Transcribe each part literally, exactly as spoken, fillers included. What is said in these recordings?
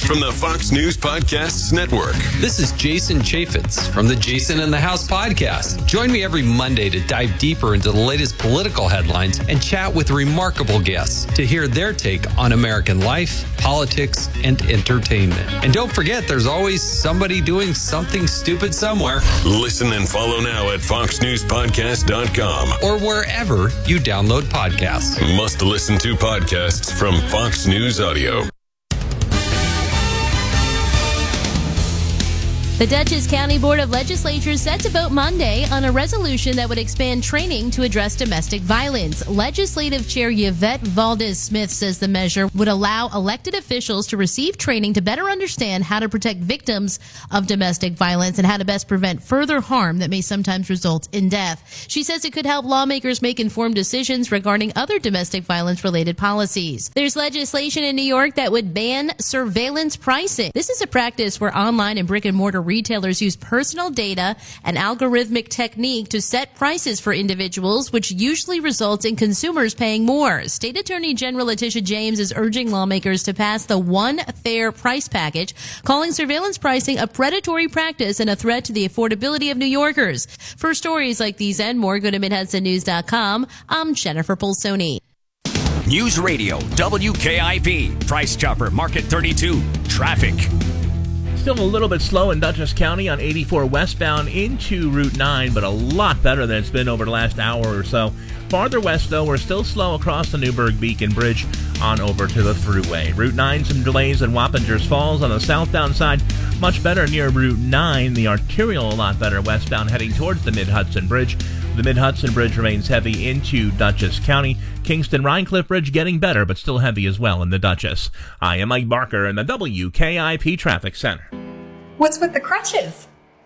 from the Fox News Podcasts Network. This is Jason Chaffetz from the Jason in the House podcast. Join me every Monday to dive deeper into the latest political headlines and chat with remarkable guests to hear their take on American life, politics, and entertainment. And don't forget, there's always somebody doing something stupid somewhere. Listen and follow now at fox news podcast dot com or wherever you download podcasts. Must listen to podcasts from Fox News Audio. The Dutchess County Board of Legislature is set to vote Monday on a resolution that would expand training to address domestic violence. Legislative Chair Yvette Valdez-Smith says the measure would allow elected officials to receive training to better understand how to protect victims of domestic violence and how to best prevent further harm that may sometimes result in death. She says it could help lawmakers make informed decisions regarding other domestic violence-related policies. There's legislation in New York that would ban surveillance pricing. This is a practice where online and brick-and-mortar retailers use personal data and algorithmic technique to set prices for individuals, which usually results in consumers paying more. State Attorney General Letitia James is urging lawmakers to pass the One Fair Price package, calling surveillance pricing a predatory practice and a threat to the affordability of New Yorkers. For stories like these and more, go to mid hudson news dot com. I'm Jennifer Polsoni. News Radio, W K I P, Price Chopper, Market thirty-two, traffic. Still a little bit slow in Dutchess County on eighty-four westbound into Route nine, but a lot better than it's been over the last hour or so. Farther west, though, we're still slow across the Newburgh-Beacon Bridge on over to the Thruway. Route nine, some delays in Wappingers Falls on the southbound side. Much better near Route nine. The arterial a lot better westbound heading towards the Mid-Hudson Bridge. The Mid-Hudson Bridge remains heavy into Dutchess County. Kingston-Rhinecliff Bridge getting better, but still heavy as well in the Dutchess. I am Mike Barker in the W K I P Traffic Center. What's with the crutches?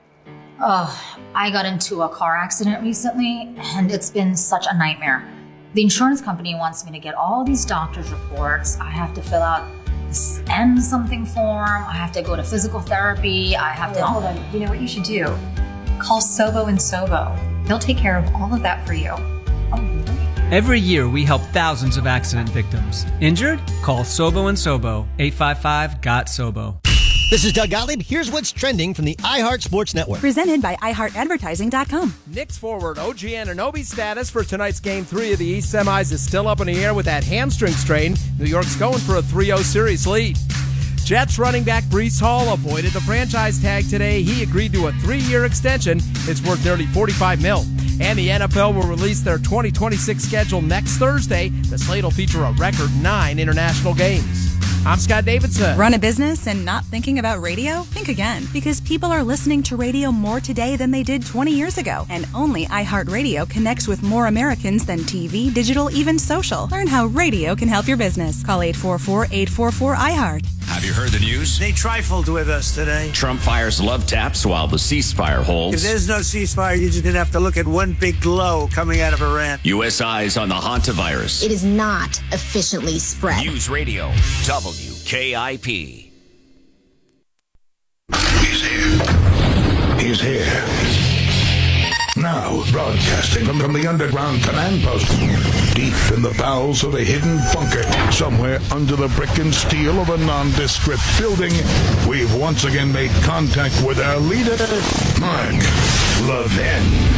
Oh, I got into a car accident recently, and it's been such a nightmare. The insurance company wants me to get all these doctor's reports. I have to fill out this N something form. I have to go to physical therapy. I have oh, to... Hold on. You know what you should do? Call Sobo and Sobo. They'll take care of all of that for you. Oh, really? Every year, we help thousands of accident victims. Injured? Call Sobo and Sobo. eight five five, G O T, SOBO. This is Doug Gottlieb. Here's what's trending from the iHeart Sports Network. Presented by i heart advertising dot com. Knicks forward O G Anunoby's status for tonight's Game three of the East Semis is still up in the air with that hamstring strain. New York's going for a three oh series lead. Jets running back Breece Hall avoided the franchise tag today. He agreed to a three-year extension. It's worth nearly forty-five mil. And the N F L will release their twenty twenty-six schedule next Thursday. The slate will feature a record nine international games. I'm Scott Davidson. Run a business and not thinking about radio? Think again, because people are listening to radio more today than they did twenty years ago. And only iHeartRadio connects with more Americans than T V, digital, even social. Learn how radio can help your business. Call eight four four, eight four four, I heart. Have you heard the news? They trifled with us today. Trump fires love taps while the ceasefire holds. If there's no ceasefire, you're just going to have to look at one big glow coming out of Iran. U S eyes on the hantavirus. It is not efficiently spread. News Radio, W K I P. He's here. He's here. Now, broadcasting from, from the underground command post, deep in the bowels of a hidden bunker, somewhere under the brick and steel of a nondescript building, we've once again made contact with our leader, Mark Levin.